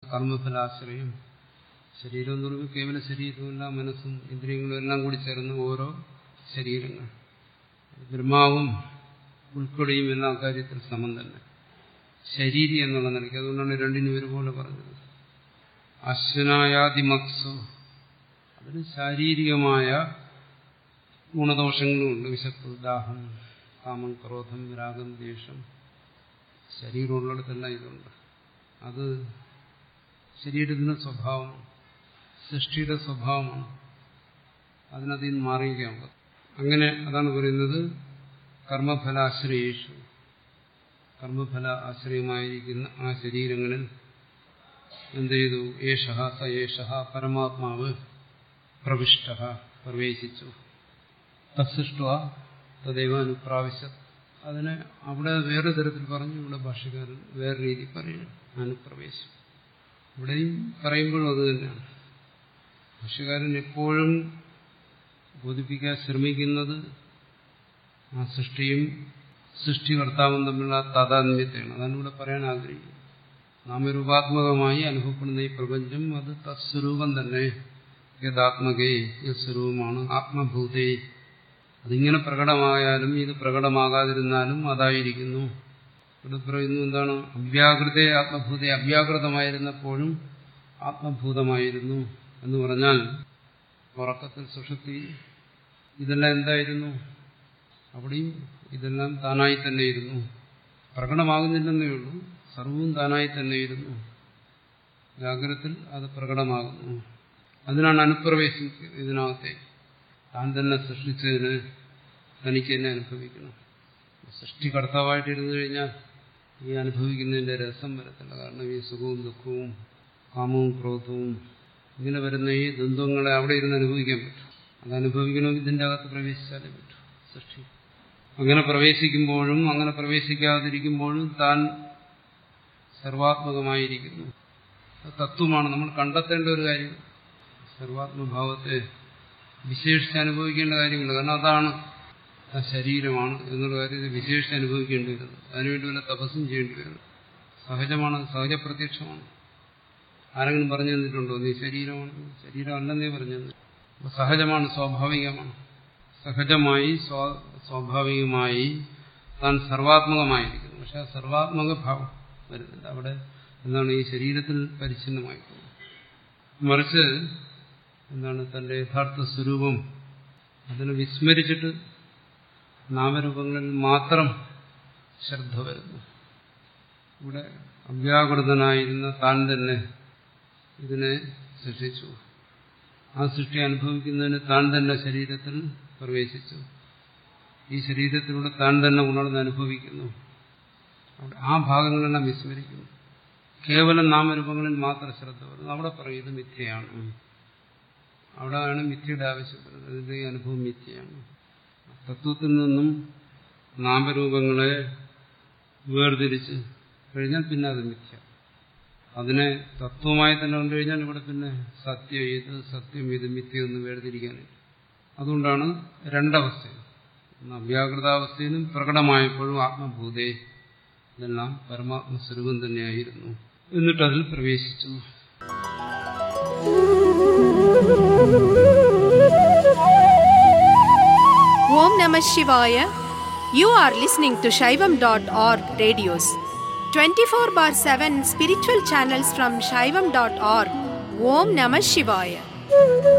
കർമ്മഫലാശ്രയം. ശരീരം എന്ന് പറയുമ്പോൾ കേവല ശരീരവുമല്ല, മനസ്സും ഇന്ദ്രിയങ്ങളും എല്ലാം കൂടി ചേർന്ന് ഓരോ ശരീരങ്ങൾ. ബ്രഹ്മാവും ഉൾക്കൊടിയും എല്ലാ കാര്യത്തിൽ സമം തന്നെ, ശരീരി എന്നുള്ള നിലയ്ക്ക്. അതുകൊണ്ടാണ് രണ്ടിനും ഒരുപോലെ പറഞ്ഞത്. അശ്വനായാദിമത്സു, അതിന് ശാരീരികമായ ഗുണദോഷങ്ങളുമുണ്ട്. വിശപ്പ്, ദാഹം, കാമം, ക്രോധം, രാഗം, ദ്വേഷം, ശരീരമുള്ളിടത്തെല്ലാം ഇതുണ്ട്. അത് ശരീരത്തിന്റെ സ്വഭാവമാണ്, സൃഷ്ടിയുടെ സ്വഭാവമാണ്. അതിനതിൽ നിന്ന് മാറിയിരിക്കാൻ പറ്റും. അങ്ങനെ അതാണ് പറയുന്നത് കർമ്മഫലാശ്രയേഷു, കർമ്മഫല ആശ്രയമായിരിക്കുന്ന ആ ശരീരങ്ങളിൽ എന്ത് ചെയ്തു? ഏഷഃ സ ഏഷഃ പരമാത്മാവ് പ്രവിഷ്ട, പ്രവേശിച്ചു. തത്സൃഷ്ട്വാ തദൈവ അനുപ്രാവശ്യത്. അതിനെ അവിടെ വേറെ തരത്തിൽ പറഞ്ഞു, ഇവിടെ ഭാഷ്യകാരൻ വേറെ രീതി പറയുന്നു, അനുപ്രവേശം. ഇവിടെയും പറയുമ്പോഴും അത് തന്നെയാണ്. ഭാഷ്യകാരൻ എപ്പോഴും ബോധിപ്പിക്കാൻ ശ്രമിക്കുന്നത് ആ സൃഷ്ടിയും സൃഷ്ടികർത്താവും തമ്മിലുള്ള താതാത്മ്യത്തെയാണ്. അതാണ് ഇവിടെ പറയാൻ ആഗ്രഹിക്കുന്നത്. നാമരൂപാത്മകമായി അനുഭവപ്പെടുന്ന ഈ പ്രപഞ്ചം അത് തത്സ്വരൂപം തന്നെ, യഥാത്മകേ, യസ്വരൂപമാണ്, ആത്മഭൂതേ. അതിങ്ങനെ പ്രകടമായാലും ഇത് പ്രകടമാകാതിരുന്നാലും അതായിരിക്കുന്നു. ഇവിടെ പറയുന്നു എന്താണ്? അവ്യാകൃതേ ആത്മഭൂതേ, അവ്യാകൃതമായിരുന്നപ്പോഴും ആത്മഭൂതമായിരുന്നു എന്ന് പറഞ്ഞാൽ ഉറക്കത്തിൽ സുഷുപ്തി ഇതെല്ലാം എന്തായിരുന്നു? അവിടെയും ഇതെല്ലാം താനായി തന്നെ ഇരുന്നു. പ്രകടമാകുന്നില്ലെന്നേ ഉള്ളൂ, സർവവും താനായി തന്നെ ഇരുന്നു. ജാഗ്രതത്തിൽ അത് പ്രകടമാകുന്നു. അതിനാണ് അനുപ്രവേശിക്കുന്നത്. ഇതിനകത്തേക്ക് താൻ തന്നെ സൃഷ്ടിച്ചതിന് തനിക്ക് തന്നെ അനുഭവിക്കണം. സൃഷ്ടികർത്താവായിട്ടിരുന്നു കഴിഞ്ഞാൽ ഈ അനുഭവിക്കുന്നതിന്റെ രസം വരത്തില്ല. കാരണം ഈ സുഖവും ദുഃഖവും കാമവും ക്രോധവും ഇങ്ങനെ വരുന്ന ഈ ദ്വന്ദ്വങ്ങളെ അവിടെ ഇരുന്ന് അനുഭവിക്കാൻ പറ്റും. അത് അനുഭവിക്കണമെങ്കിൽ ഇതിന്റെ അകത്ത് പ്രവേശിച്ചാലേ പറ്റൂ. സൃഷ്ടി അങ്ങനെ പ്രവേശിക്കുമ്പോഴും അങ്ങനെ പ്രവേശിക്കാതിരിക്കുമ്പോഴും താൻ സർവാത്മകമായിരിക്കുന്നു. തത്വമാണ് നമ്മൾ കണ്ടെത്തേണ്ട ഒരു കാര്യം. സർവാത്മഭാവത്തെ വിശേഷിച്ച് അനുഭവിക്കേണ്ട കാര്യമില്ല. കാരണം അതാണ് ആ ശരീരമാണ് എന്നുള്ള കാര്യത്തിൽ വിശേഷിച്ച് അനുഭവിക്കേണ്ടി വരുന്നത്. അതിനുവേണ്ടി വല്ല തപസ്സും ചെയ്യേണ്ടി വരുന്നത് സഹജമാണ്, സഹജപ്രത്യക്ഷമാണ്. ആരെങ്കിലും പറഞ്ഞു തന്നിട്ടുണ്ടോ നീ ശരീരമാണ്? ശരീരമല്ലെന്നേ പറഞ്ഞു തന്നു. അപ്പോൾ സഹജമാണ്, സ്വാഭാവികമാണ്. സഹജമായി സ്വാഭാവികമായി താൻ സർവാത്മകമായിരിക്കുന്നു. പക്ഷെ ആ സർവാത്മക ഭാവം വരുന്നില്ല. അവിടെ എന്താണ്? ഈ ശരീരത്തിൽ പരിച്ഛിന്നമായി പോകുന്നത്. മറിച്ച് എന്താണ്? തന്റെ യഥാർത്ഥ സ്വരൂപം അതിനെ വിസ്മരിച്ചിട്ട് നാമരൂപങ്ങളിൽ മാത്രം ശ്രദ്ധ വരുന്നു. ഇവിടെ അവ്യാകൃതനായിരുന്ന താൻ തന്നെ ഇതിനെ സൃഷ്ടിച്ചു. ആ സൃഷ്ടി അനുഭവിക്കുന്നതിന് താൻ തന്നെ ശരീരത്തിൽ പ്രവേശിച്ചു. ഈ ശരീരത്തിലൂടെ താൻ തന്നെ ഉണർന്ന് അനുഭവിക്കുന്നു. ആ ഭാഗങ്ങളെല്ലാം വിസ്മരിക്കുന്നു. കേവലം നാമരൂപങ്ങളിൽ മാത്രം ശ്രദ്ധ വരുന്നു. അവിടെ പറയും ഇത് മിഥ്യയാണ്. അവിടെയാണ് മിഥ്യയുടെ ആവശ്യം വരുന്നത്. ഇതിന്റെ ഈ അനുഭവം മിഥ്യയാണ്. തത്വത്തിൽ നിന്നും നാമരൂപങ്ങളെ വേർതിരിച്ച് കഴിഞ്ഞാൽ പിന്നെ അത് മിഥ്യ. അതിനെ തത്വമായി തന്നെ കണ്ടുകഴിഞ്ഞാൽ ഇവിടെ പിന്നെ സത്യം ഇത്, സത്യം ഇത്, മിഥ്യ എന്ന് വേർതിരിക്കാനില്ല. അതുകൊണ്ടാണ് രണ്ടവസ്ഥയും, അവ്യാകൃതാവസ്ഥയിലും പ്രകടമായപ്പോഴും ആത്മഭൂതേ, ഇതെല്ലാം പരമാത്മസ്വരൂപം തന്നെയായിരുന്നു. എന്നിട്ടതിൽ പ്രവേശിച്ചു. Om Namah Shivaya. You are listening to Shaivam.org radios. 24/7 spiritual channels from Shaivam.org. Om Namah Shivaya.